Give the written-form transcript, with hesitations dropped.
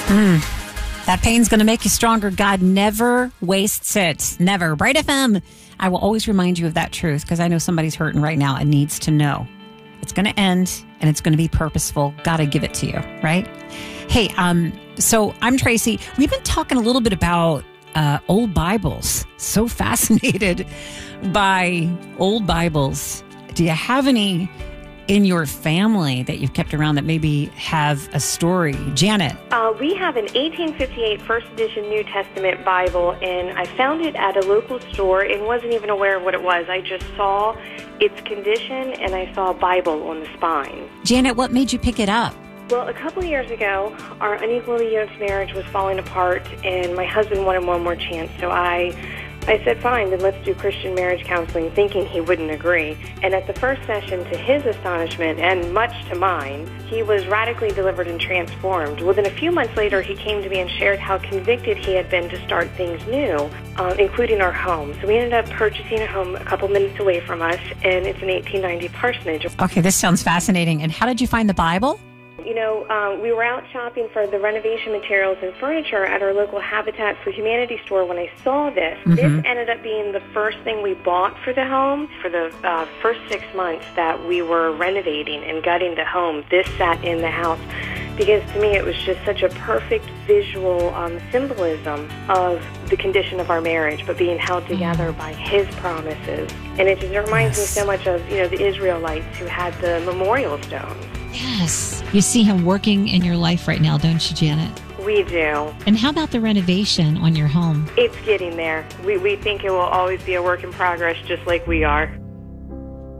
That pain's going to make you stronger. God never wastes it. Never. Bright FM. I will always remind you of that truth because I know somebody's hurting right now and needs to know. It's going to end and it's going to be purposeful. Got to give it to you, right? Hey, so I'm Tracy. We've been talking a little bit about old Bibles. So fascinated by old Bibles. Do you have any in your family that you've kept around that maybe have a story? Janet. We have an 1858 First Edition New Testament Bible, and I found it at a local store and wasn't even aware of what it was. I just saw its condition, and I saw a Bible on the spine. Janet, what made you pick it up? Well, a couple of years ago, our unequally yoked marriage was falling apart, and my husband wanted one more chance, so I said, fine, then let's do Christian marriage counseling, thinking he wouldn't agree. And at the first session, to his astonishment, and much to mine, he was radically delivered and transformed. Well, then a few months later, he came to me and shared how convicted he had been to start things new, including our home. So we ended up purchasing a home a couple minutes away from us, and it's an 1890 parsonage. Okay, this sounds fascinating. And how did you find the Bible? You know, we were out shopping for the renovation materials and furniture at our local Habitat for Humanity store when I saw this. Mm-hmm. This ended up being the first thing we bought for the home. For the first 6 months that we were renovating and gutting the home, this sat in the house because to me it was just such a perfect visual symbolism of the condition of our marriage, but being held together by His promises. And it just reminds me so much of, you know, the Israelites who had the memorial stones. Yes. You see Him working in your life right now, don't you, Janet? We do. And how about the renovation on your home? It's getting there. We think it will always be a work in progress, just like we are.